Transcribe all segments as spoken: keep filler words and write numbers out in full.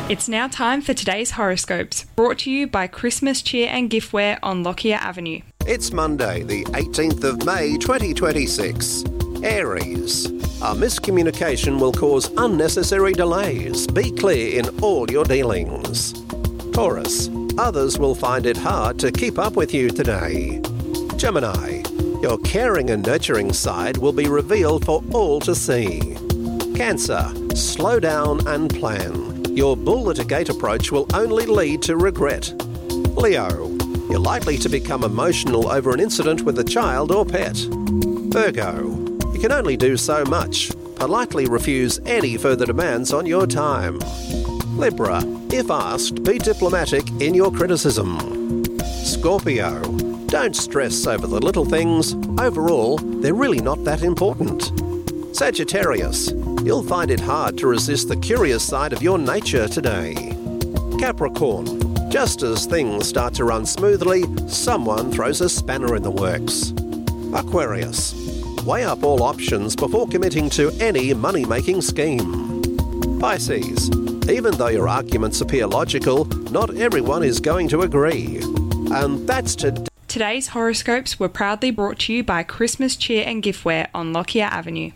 It's now time for today's horoscopes, brought to you by Christmas Cheer and Giftware on Lockyer Avenue. It's Monday, the eighteenth of May, twenty twenty-six. Aries. A miscommunication will cause unnecessary delays. Be clear in all your dealings. Taurus. Others will find it hard to keep up with you today. Gemini. Your caring and nurturing side will be revealed for all to see. Cancer. Slow down and plan. Your bull at a gate approach will only lead to regret. Leo. You're likely to become emotional over an incident with a child or pet. Virgo. You can only do so much. Politely refuse any further demands on your time. Libra. If asked, be diplomatic in your criticism. Scorpio. Don't stress over the little things. Overall, they're really not that important. Sagittarius. You'll find it hard to resist the curious side of your nature today. Capricorn. Just as things start to run smoothly, someone throws a spanner in the works. Aquarius. Weigh up all options before committing to any money-making scheme. Pisces. Even though your arguments appear logical, not everyone is going to agree. And that's to... Today's horoscopes were proudly brought to you by Christmas Cheer and Giftware on Lockyer Avenue.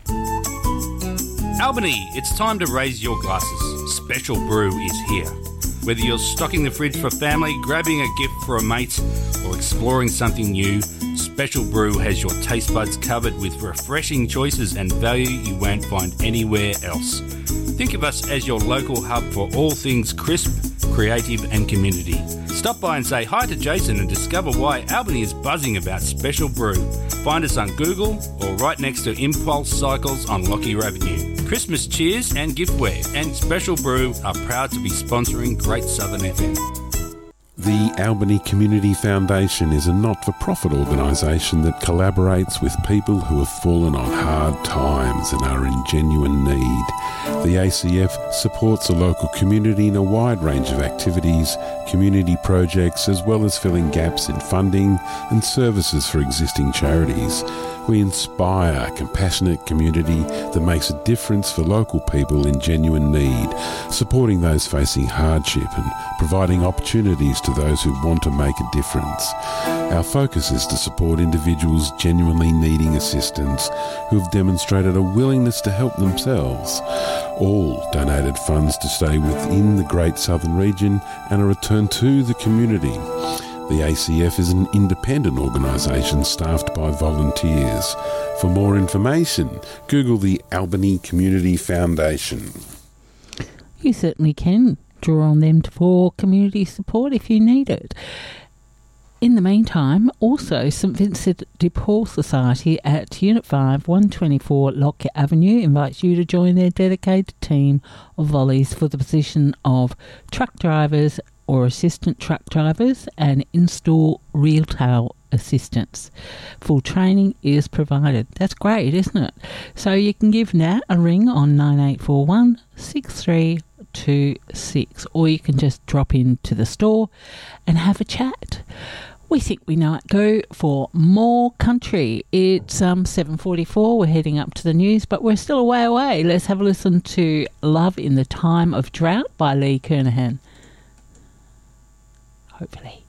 Albany, it's time to raise your glasses. Special Brew is here. Whether you're stocking the fridge for family, grabbing a gift for a mate, or exploring something new, Special Brew has your taste buds covered with refreshing choices and value you won't find anywhere else. Think of us as your local hub for all things crisp, creative and community. Stop by and say hi to Jason and discover why Albany is buzzing about Special Brew. Find us on Google or right next to Impulse Cycles on Lockyer Avenue. Christmas Cheers and Giftware and Special Brew are proud to be sponsoring Great Southern F M. The Albany Community Foundation is a not-for-profit organisation that collaborates with people who have fallen on hard times and are in genuine need. The A C F supports the local community in a wide range of activities, community projects, as well as filling gaps in funding and services for existing charities. We inspire a compassionate community that makes a difference for local people in genuine need, supporting those facing hardship and providing opportunities to those who want to make a difference. Our focus is to support individuals genuinely needing assistance who have demonstrated a willingness to help themselves. All donated funds to stay within the Great Southern region and are returned to the community. The A C F is an independent organisation staffed by volunteers. For more information, Google the Albany Community Foundation. You certainly can draw on them for community support if you need it. In the meantime, also St Vincent de Paul Society at Unit five, one twenty-four Lockyer Avenue invites you to join their dedicated team of volleys for the position of truck drivers or assistant truck drivers and install retail assistants. Full training is provided. That's great, isn't it? So you can give Nat a ring on nine eight four one, six three two six, or you can just drop into the store and have a chat. We think we know it. Go for more country. It's um, seven forty-four. We're heading up to the news, but we're still a way away. Let's have a listen to Love in the Time of Drought by Lee Kernahan. Hopefully.